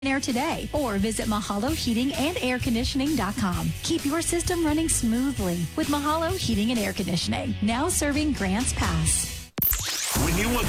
Air today or visit Mahalo Heating and Air Conditioning.com. Keep your system running smoothly with Mahalo Heating and Air Conditioning, now serving Grants Pass. When you want